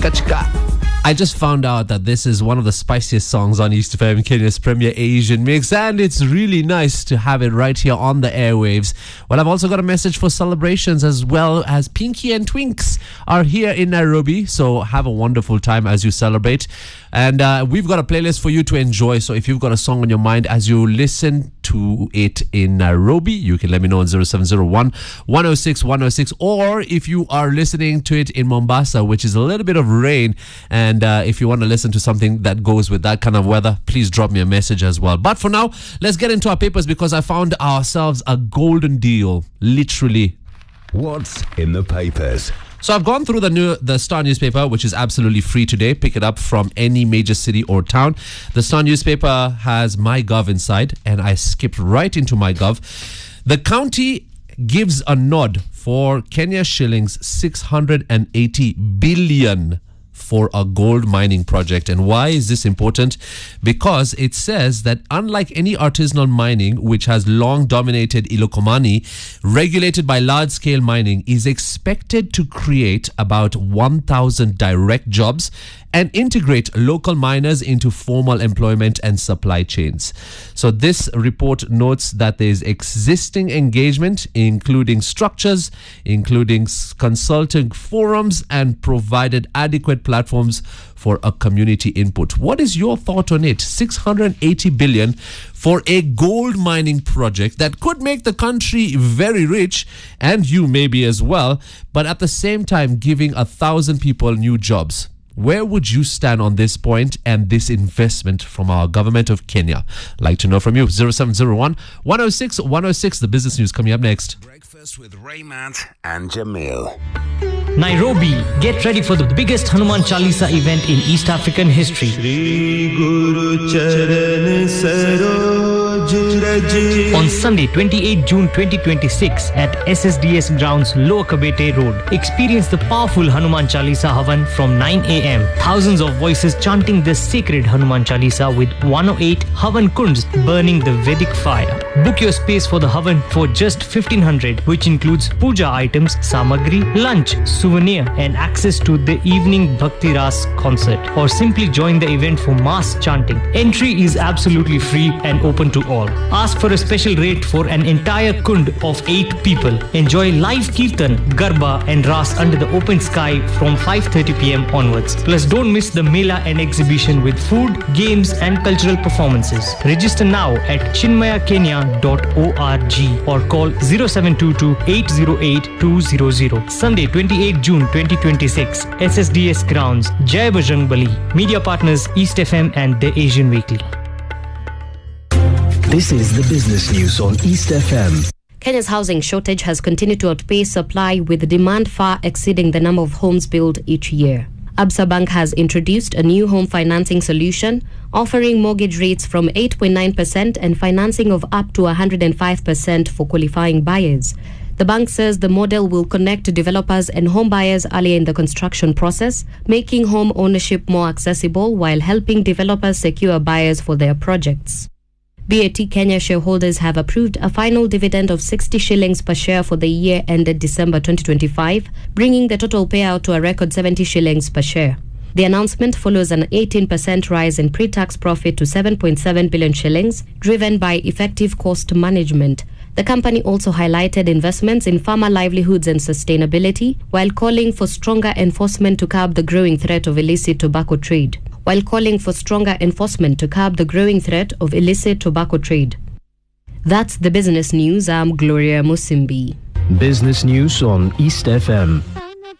Chika chika. I just found out that this is one of the spiciest songs on East FM, Kenya's premier Asian mix, and it's really nice to have it right here on the airwaves. Well, I've also got a message for celebrations, as well as Pinky and Twinks are here in Nairobi, so have a wonderful time as you celebrate. And we've got a playlist for you to enjoy, so if you've got a song on your mind as you listen to it in Nairobi, you can let me know on 0701 106 106, or if you are listening to it in Mombasa, which is a little bit of rain, and if you want to listen to something that goes with that kind of weather, please drop me a message as well. But for now, let's get into our papers, because I found ourselves a golden deal, literally. What's in the papers? So I've gone through the Star newspaper, which is absolutely free today. Pick it up from any major city or town. The Star newspaper has MyGov inside, and I skipped right into MyGov. The county gives a nod for Kenya shillings 680 billion for a gold mining project. And why is this important? Because it says that unlike any artisanal mining, which has long dominated Ilokomani, regulated by large-scale mining is expected to create about 1,000 direct jobs and integrate local miners into formal employment and supply chains. So this report notes that there is existing engagement, including structures, including consulting forums, and provided adequate platforms for a community input. What is your thought on it? 680 billion for a gold mining project that could make the country very rich, and you maybe as well, but at the same time giving 1,000 people new jobs. Where would you stand on this point and this investment from our government of Kenya? I'd like to know from you. 0701 106 106. The business news coming up next. Breakfast with Raymond and Jamil. Nairobi, get ready for the biggest Hanuman Chalisa event in East African history. On Sunday, 28 June 2026 at SSDS Grounds, Lower Kabete Road. Experience the powerful Hanuman Chalisa Havan from 9 a.m. Thousands of voices chanting the sacred Hanuman Chalisa with 108 Havan Kunds burning the Vedic fire. Book your space for the Havan for just 1,500, which includes puja items, samagri, lunch, souvenir, and access to the evening Bhakti Ras concert. Or simply join the event for mass chanting. Entry is absolutely free and open to all. Ask for a special rate for an entire kund of 8 people. Enjoy live kirtan, garba, and ras under the open sky from 5:30 p.m. onwards. Plus, don't miss the Mela and exhibition with food, games, and cultural performances. Register now at chinmayakenya.org or call 0722 808 200. Sunday, 28 June 2026, SSDS Grounds, Jai Bajrang Bali. Media partners East FM and The Asian Weekly. This is the business news on East FM. Kenya's housing shortage has continued to outpace supply, with demand far exceeding the number of homes built each year. Absa Bank has introduced a new home financing solution, offering mortgage rates from 8.9% and financing of up to 105% for qualifying buyers. The bank says the model will connect developers and home buyers earlier in the construction process, making home ownership more accessible while helping developers secure buyers for their projects. BAT Kenya shareholders have approved a final dividend of 60 shillings per share for the year ended December 2025, bringing the total payout to a record 70 shillings per share. The announcement follows an 18% rise in pre-tax profit to 7.7 billion shillings, driven by effective cost management. The company also highlighted investments in farmer livelihoods and sustainability, while calling for stronger enforcement to curb the growing threat of illicit tobacco trade. That's the business news. I'm Gloria Musimbi. Business news on East FM.